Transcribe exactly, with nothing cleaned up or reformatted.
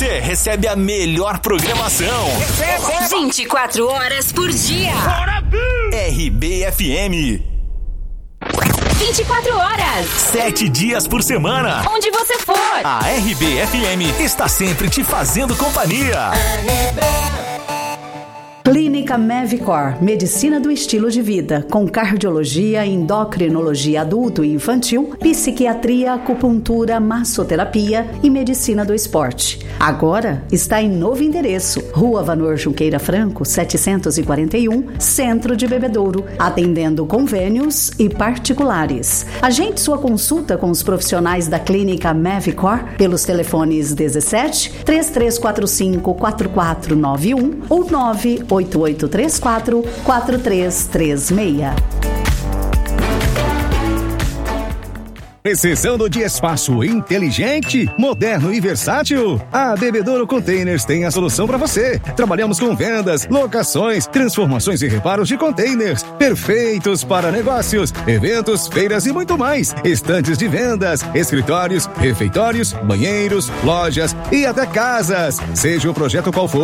você recebe a melhor programação. vinte e quatro horas por dia. R B F M. vinte e quatro horas. Sete dias por semana. Onde você for. A R B F M está sempre te fazendo companhia. Clínica Mevicor, medicina do estilo de vida, com cardiologia, endocrinologia adulto e infantil, psiquiatria, acupuntura, massoterapia e medicina do esporte. Agora está em novo endereço, Rua Vanor Junqueira Franco, setecentos e quarenta e um, Centro de Bebedouro, atendendo convênios e particulares. Agende sua consulta com os profissionais da Clínica Mevicor pelos telefones dezessete, três três quatro cinco, quatro quatro nove um ou nove oito oito três quatro, quatro três três seis. Precisando de espaço inteligente, moderno e versátil? A Bebedouro Containers tem a solução para você. Trabalhamos com vendas, locações, transformações e reparos de containers, perfeitos para negócios, eventos, feiras e muito mais. Estantes de vendas, escritórios, refeitórios, banheiros, lojas e até casas. Seja o projeto qual for,